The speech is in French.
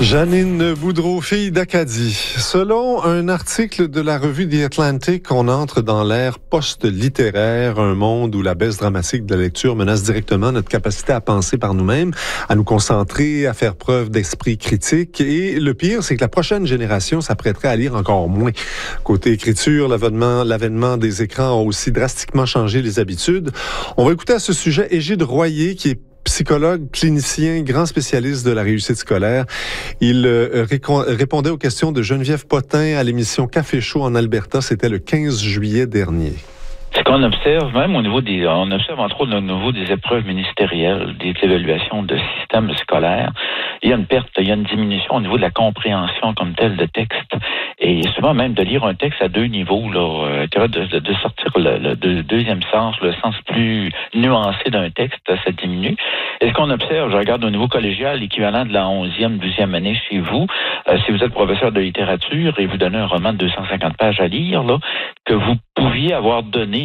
Janine Boudreau, fille d'Acadie. Selon un article de la revue The Atlantic, on entre dans l'ère post-littéraire, un monde où la baisse dramatique de la lecture menace directement notre capacité à penser par nous-mêmes, à nous concentrer, à faire preuve d'esprit critique. Et le pire, c'est que la prochaine génération s'apprêterait à lire encore moins. Côté écriture, l'avènement des écrans a aussi drastiquement changé les habitudes. On va écouter à ce sujet Égide Royer, qui est psychologue, clinicien, grand spécialiste de la réussite scolaire. Il répondait aux questions de Geneviève Potin à l'émission Café Chaud en Alberta. C'était le 15 juillet dernier. Ce qu'on observe, même au niveau on observe entre autres au niveau des épreuves ministérielles, des évaluations de système scolaire, il y a une perte, il y a une diminution au niveau de la compréhension comme telle de texte. Et souvent même de lire un texte à deux niveaux, là, de sortir le deuxième sens, le sens plus nuancé d'un texte, ça diminue. Et ce qu'on observe, je regarde au niveau collégial, l'équivalent de la 11e, 12e année chez vous, si vous êtes professeur de littérature et vous donnez un roman de 250 pages à lire, là, que vous pouviez avoir donné